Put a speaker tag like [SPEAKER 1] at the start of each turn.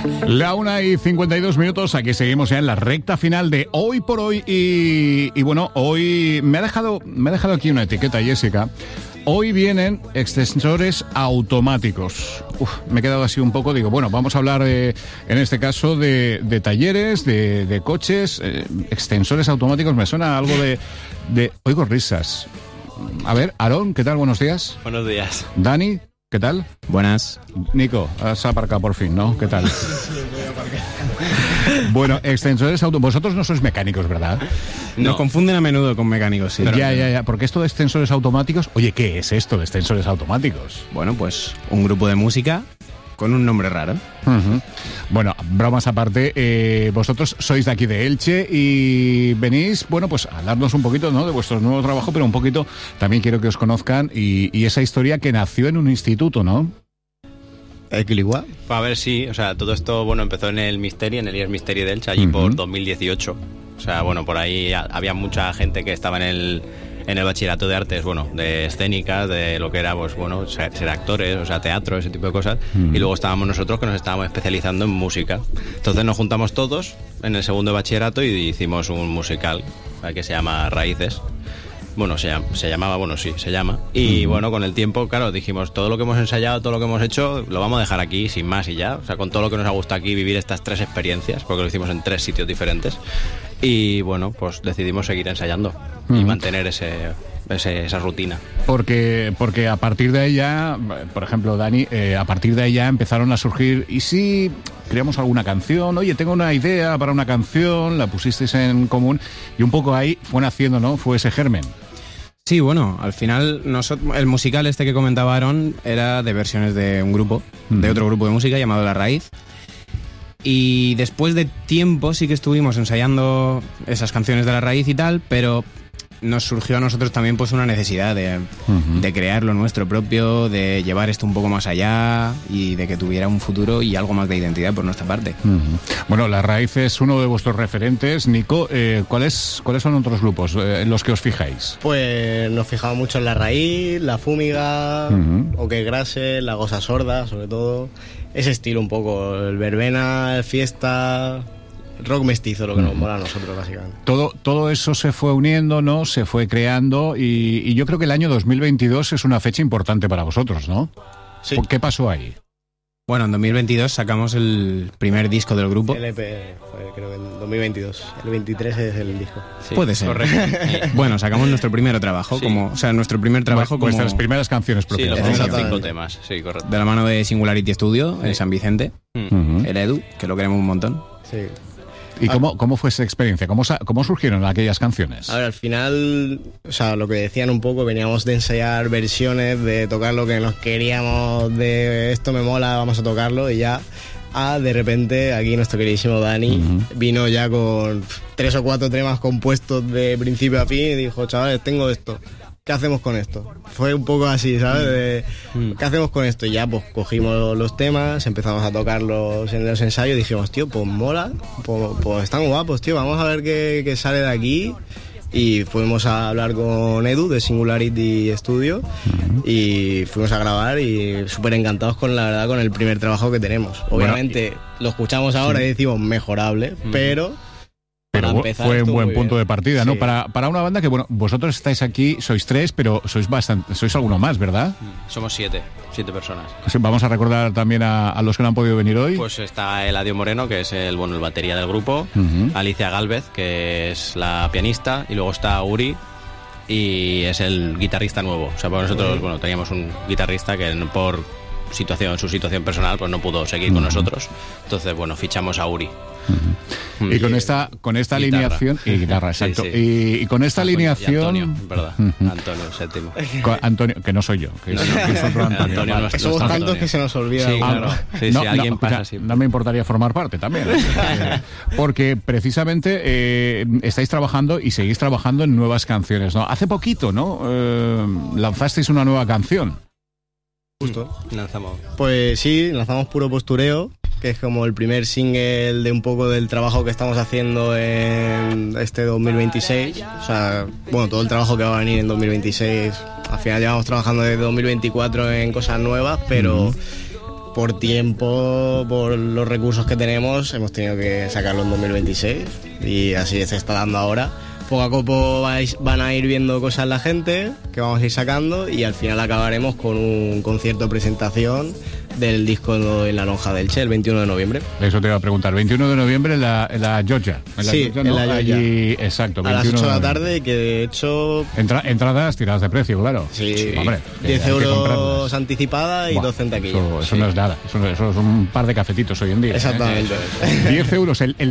[SPEAKER 1] La 1:52, aquí seguimos ya en la recta final de Hoy por Hoy y bueno, hoy me ha dejado aquí una etiqueta, Jessica. Hoy vienen extensores automáticos. Me he quedado así un poco, digo, bueno, vamos a hablar en este caso de talleres, de coches, extensores automáticos, me suena algo de oigo risas. A ver, Aarón, ¿qué tal? Buenos días.
[SPEAKER 2] Buenos días.
[SPEAKER 1] Dani, ¿qué tal?
[SPEAKER 3] Buenas.
[SPEAKER 1] Nico, has aparcado por fin, ¿no? ¿Qué tal? Bueno, extensores automáticos. Vosotros no sois mecánicos, ¿verdad?
[SPEAKER 3] Nos confunden a menudo con mecánicos, sí.
[SPEAKER 1] Ya. Porque esto de extensores automáticos... Oye, ¿qué es esto de extensores automáticos?
[SPEAKER 3] Bueno, pues un grupo de música con un nombre raro.
[SPEAKER 1] Uh-huh. Bueno, bromas aparte, vosotros sois de aquí de Elche y venís, bueno, pues a hablarnos un poquito, ¿no?, de vuestro nuevo trabajo, pero un poquito también quiero que os conozcan y esa historia que nació en un instituto, ¿no?
[SPEAKER 2] Pues a ver, sí, o sea, todo esto, bueno, empezó en el Misteri, en el IES Misteri de Elche, allí por 2018. O sea, bueno, por ahí había mucha gente que estaba en el bachillerato de artes, bueno, de escénicas, de lo que era, pues bueno, ser actores, o sea, teatro, ese tipo de cosas. Y luego estábamos nosotros que nos estábamos especializando en música. Entonces nos juntamos todos en el segundo de bachillerato y hicimos un musical que se llama Raíces. Bueno, se llama. Y bueno, con el tiempo, claro, dijimos, todo lo que hemos ensayado, todo lo que hemos hecho, lo vamos a dejar aquí, sin más y ya. O sea, con todo lo que nos ha gustado aquí, vivir estas 3 experiencias, porque lo hicimos en 3 sitios diferentes. Y bueno, pues decidimos seguir ensayando y mantener esa rutina.
[SPEAKER 1] Porque a partir de ahí ya, por ejemplo, Dani, a partir de ahí ya empezaron a surgir, ¿y si creamos alguna canción? Oye, tengo una idea para una canción, la pusisteis en común y un poco ahí fue naciendo, ¿no? Fue ese germen.
[SPEAKER 3] Sí, bueno, al final el musical este que comentaba Aaron era de versiones de un grupo, de otro grupo de música llamado La Raíz. Y después de tiempo sí que estuvimos ensayando esas canciones de La Raíz y tal, pero nos surgió a nosotros también pues una necesidad de crear lo nuestro propio, de llevar esto un poco más allá y de que tuviera un futuro y algo más de identidad por nuestra parte.
[SPEAKER 1] Bueno, La Raíz es uno de vuestros referentes. Nico, ¿cuáles son otros grupos en los que os fijáis?
[SPEAKER 4] Pues nos fijamos mucho en La Raíz, La Fúmiga, OK Grase, La Gosa Sorda, sobre todo. Ese estilo un poco, el verbena, el fiesta... rock mestizo, lo que nos mola a nosotros, básicamente.
[SPEAKER 1] Todo eso se fue uniendo, ¿no? Se fue creando y yo creo que el año 2022 es una fecha importante para vosotros, ¿no?
[SPEAKER 4] Sí.
[SPEAKER 1] ¿Qué pasó ahí?
[SPEAKER 3] Bueno, en 2022 sacamos el primer disco del grupo.
[SPEAKER 4] El EP fue, creo que en 2022. El 23 es el disco.
[SPEAKER 3] Sí, puede ser.
[SPEAKER 2] Correcto.
[SPEAKER 3] Bueno, sacamos nuestro primer trabajo, nuestro primer trabajo como...
[SPEAKER 1] Vuestras primeras canciones propias.
[SPEAKER 2] Sí, los 5 temas, sí, correcto.
[SPEAKER 3] De la mano de Singularity Studio, en San Vicente. El Edu, que lo queremos un montón.
[SPEAKER 4] Sí.
[SPEAKER 1] ¿Y cómo fue esa experiencia? ¿Cómo surgieron aquellas canciones?
[SPEAKER 4] A ver, al final, o sea, lo que decían un poco, veníamos de ensayar versiones, de tocar lo que nos queríamos, de esto me mola, vamos a tocarlo, y ya, de repente, aquí nuestro queridísimo Dani vino ya con 3 o 4 temas compuestos de principio a fin y dijo, chavales, tengo esto. ¿Qué hacemos con esto? Fue un poco así, ¿sabes? ¿Qué hacemos con esto? Y ya pues cogimos los temas, empezamos a tocarlos en los ensayos y dijimos, tío, pues mola, pues están guapos, tío, vamos a ver qué sale de aquí. Y fuimos a hablar con Edu de Singularity Studio y fuimos a grabar y súper encantados con el primer trabajo que tenemos. Obviamente lo escuchamos ahora y decimos mejorable, pero
[SPEAKER 1] fue un buen punto
[SPEAKER 4] bien.
[SPEAKER 1] de partida, ¿no?
[SPEAKER 4] Sí.
[SPEAKER 1] Para una banda que, bueno, vosotros estáis aquí, sois 3, pero sois alguno más, ¿verdad?
[SPEAKER 2] Somos 7 personas.
[SPEAKER 1] Vamos a recordar también a los que no han podido venir hoy.
[SPEAKER 2] Pues está Eladio Moreno, que es el batería del grupo, Alicia Gálvez, que es la pianista, y luego está Uri, y es el guitarrista nuevo. O sea, porque nosotros, teníamos un guitarrista que por su situación personal, pues no pudo seguir con nosotros. Entonces, fichamos a Uri.
[SPEAKER 1] Y con esta alineación y guitarra, exacto.
[SPEAKER 2] Sí.
[SPEAKER 1] Y con esta alineación,
[SPEAKER 2] Antonio, ¿verdad? Antonio, el séptimo.
[SPEAKER 1] Antonio, que no soy yo, que es otro Antonio.
[SPEAKER 2] Antonio
[SPEAKER 4] Que somos tantos que se nos olvida.
[SPEAKER 2] Sí, claro. Sí, alguien pasa siempre.
[SPEAKER 1] No me importaría formar parte también, porque precisamente estáis trabajando y seguís trabajando en nuevas canciones, ¿no? Hace poquito, ¿no? Lanzasteis una nueva canción.
[SPEAKER 4] Justo.
[SPEAKER 2] Lanzamos.
[SPEAKER 4] Pues sí, lanzamos Puro Postureo, que es como el primer single de un poco del trabajo que estamos haciendo en este 2026. O sea, todo el trabajo que va a venir en 2026. Al final llevamos trabajando desde 2024 en cosas nuevas, pero por tiempo, por los recursos que tenemos, hemos tenido que sacarlo en 2026 y así se está dando ahora. Poco a poco van a ir viendo cosas la gente que vamos a ir sacando y al final acabaremos con un concierto de presentación del disco en la Lonja del Che el 21 de noviembre.
[SPEAKER 1] Eso te iba a preguntar. 21 de noviembre en la Georgia.
[SPEAKER 4] Sí, en la Georgia.
[SPEAKER 1] Allí, exacto.
[SPEAKER 4] A las 8 de la tarde, que de hecho...
[SPEAKER 1] Entradas tiradas de precio, claro.
[SPEAKER 4] Sí,
[SPEAKER 1] hombre,
[SPEAKER 4] 10 euros anticipada y 12 en taquilla.
[SPEAKER 1] Eso no es nada. Eso es un par de cafetitos hoy en día.
[SPEAKER 4] Exactamente.
[SPEAKER 1] 10 euros. El